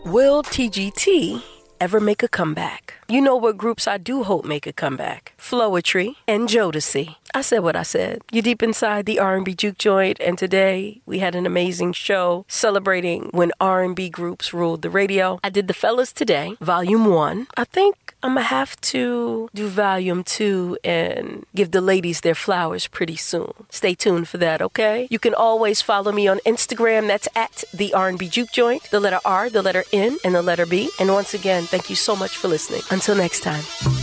Will TGT ever make a comeback? You know what groups I do hope make a comeback. Floetry and Jodeci. I said what I said. You're deep inside the R&B Juke Joint, and today we had an amazing show celebrating when R&B groups ruled the radio. I did The Fellas Today, Volume 1. I think I'm going to have to do Volume 2 and give the ladies their flowers pretty soon. Stay tuned for that, okay? You can always follow me on Instagram. That's at the R&B Juke Joint, the letter R, the letter N, and the letter B. And once again, thank you so much for listening. Until next time.